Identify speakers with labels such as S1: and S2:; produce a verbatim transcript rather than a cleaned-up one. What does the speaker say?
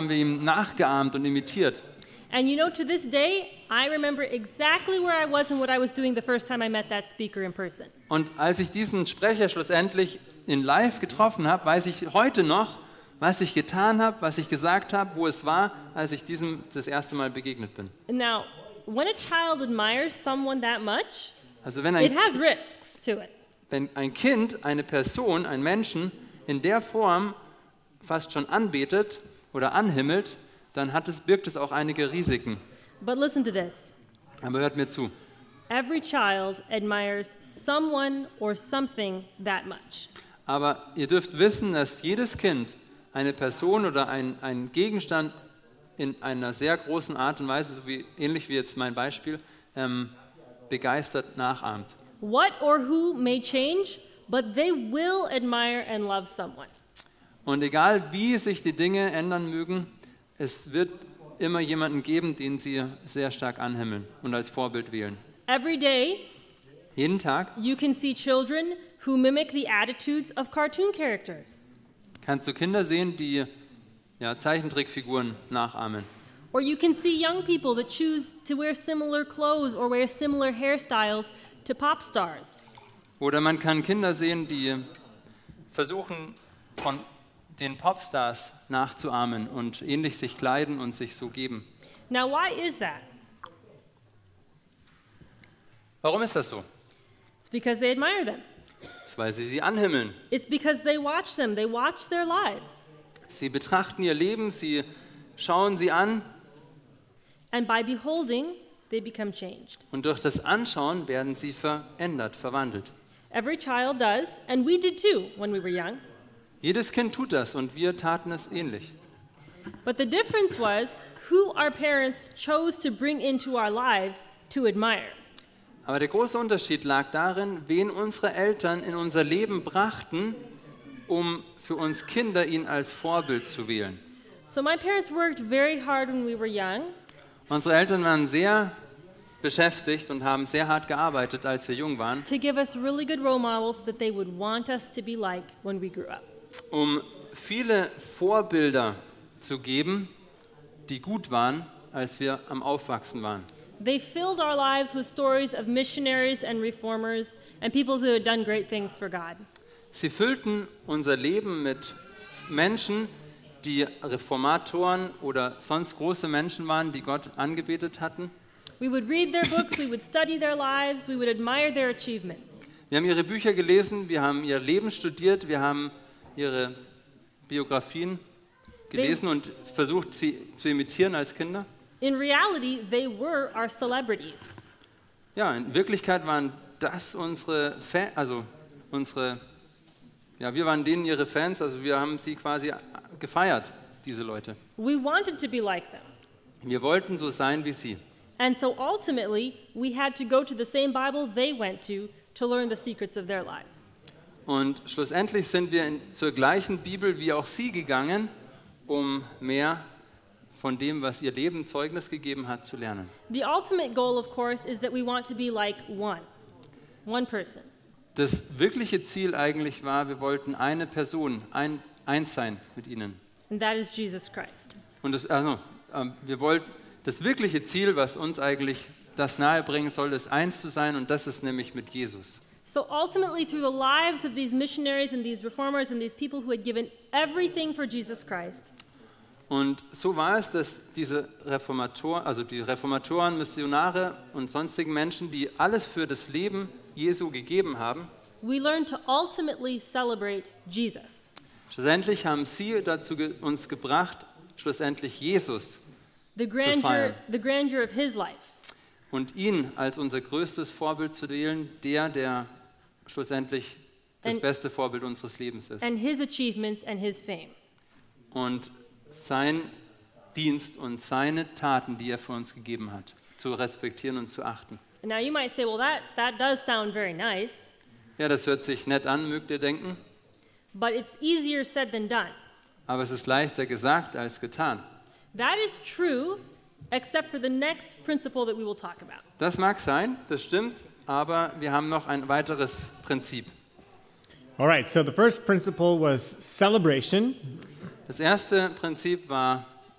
S1: wir ihm nachgeahmt und imitiert.
S2: And you know, to this day, I remember exactly where I was and what I was doing the first time I met that speaker in person.
S1: Und als ich diesen Sprecher schlussendlich in Live getroffen habe, weiß ich heute noch, was ich getan habe, was ich gesagt habe, wo es war, als ich diesem das erste Mal begegnet bin.
S2: Now, when a child admires someone that much,
S1: Also wenn
S2: it
S1: ein,
S2: has risks to it.
S1: wenn ein Kind eine Person, einen Menschen in der Form fast schon anbetet oder anhimmelt, dann hat es, birgt es auch einige Risiken.
S2: But listen to this.
S1: Aber hört mir zu.
S2: Every child admires someone or something that much.
S1: Aber ihr dürft wissen, dass jedes Kind eine Person oder ein, ein Gegenstand in einer sehr großen Art und Weise, so wie, ähnlich wie jetzt mein Beispiel, ähm, begeistert nachahmt.
S2: What or who may change, but they will admire and love someone.
S1: Und egal wie sich die Dinge ändern mögen, es wird immer jemanden geben, den sie sehr stark anhimmeln und als Vorbild wählen.
S2: Every day,
S1: Jeden Tag
S2: you can see children who mimic the attitudes of cartoon characters.
S1: kannst du Kinder sehen, die ja, Zeichentrickfiguren nachahmen.
S2: Or you can see young people that choose to wear similar clothes or wear similar hairstyles to pop stars.
S1: Oder man kann Kinder sehen, die versuchen, von den Popstars nachzuahmen und ähnlich sich kleiden und sich so geben.
S2: Now, why is that?
S1: Warum ist das so?
S2: It's because they admire them.
S1: Das ist, weil sie sie anhimmeln.
S2: It's because they watch them. They watch their lives.
S1: Sie betrachten ihr Leben, sie schauen sie an
S2: And by beholding, they become changed.
S1: und durch das Anschauen werden sie verändert, verwandelt.
S2: Every child does, and we did too when we were young.
S1: Jedes Kind tut das und wir taten es ähnlich.
S2: But the difference was who our parents chose to bring into our lives to admire.
S1: Aber der große Unterschied lag darin, wen unsere Eltern in unser Leben brachten, um für uns Kinder ihn als Vorbild zu wählen.
S2: So my parents worked very hard when we were young.
S1: Unsere Eltern waren sehr beschäftigt und haben sehr hart gearbeitet, als wir jung waren,
S2: To give us really good role models that they would want us to be like when we grew up.
S1: um viele Vorbilder zu geben, die gut waren, als wir am Aufwachsen waren.
S2: They filled our lives with stories of missionaries and reformers and people who had done great things for God.
S1: Sie füllten unser Leben mit Menschen, die Reformatoren oder sonst große Menschen waren, die Gott angebetet hatten.
S2: We would read their books, we would study their lives, we would admire their achievements.
S1: Wir haben ihre Bücher gelesen, wir haben ihr Leben studiert, wir haben ihre Biografien gelesen und versucht, sie zu imitieren als Kinder.
S2: In reality, they were our celebrities.
S1: Ja, in Wirklichkeit waren das unsere Fans, also unsere, ja, wir waren denen ihre Fans, also wir haben sie quasi gefeiert, diese Leute.
S2: We wanted to be like them.
S1: Wir wollten so sein wie sie.
S2: And so ultimately, we had to go to the same Bible they went to to learn the secrets of their lives.
S1: Und schlussendlich sind wir in, zur gleichen Bibel wie auch sie gegangen, um mehr von dem, was ihr Leben Zeugnis gegeben hat, zu lernen.
S2: The ultimate goal, of course, is that we want to be like one, one person.
S1: Das wirkliche Ziel eigentlich war, wir wollten eine Person, ein, eins sein mit ihnen.
S2: And that is Jesus Christ.
S1: Und das, also, ähm, wir wollten, das wirkliche Ziel, was uns eigentlich das nahebringen soll, ist eins zu sein, und das ist nämlich mit Jesus.
S2: So ultimately, through the lives of these missionaries and these reformers and these people who had given everything for Jesus Christ,
S1: Und so war es, dass diese Reformatoren, also die Reformatoren, Missionare und sonstigen Menschen, die alles für das Leben Jesu gegeben haben,
S2: we learned to ultimately celebrate Jesus.
S1: schlussendlich haben sie dazu ge- uns gebracht, schlussendlich Jesus
S2: The
S1: zu
S2: grandeur,
S1: feiern
S2: the grandeur of his life.
S1: und ihn als unser größtes Vorbild zu wählen, der, der schlussendlich das
S2: And-
S1: beste Vorbild unseres Lebens ist.
S2: And his achievements and his fame.
S1: Und sein Dienst und seine Taten, die er für uns gegeben hat, zu respektieren und zu achten.
S2: Now you might say, well, that, that does sound very nice,
S1: Ja, das hört sich nett an, mögt ihr denken,
S2: but it's easier said than done.
S1: aber es ist leichter gesagt als getan.
S2: That is true, except for the next principle that we will talk about.
S1: Das mag sein, das stimmt, aber wir haben noch ein weiteres Prinzip.
S3: All right, so the first principle was celebration.
S1: Das erste Prinzip war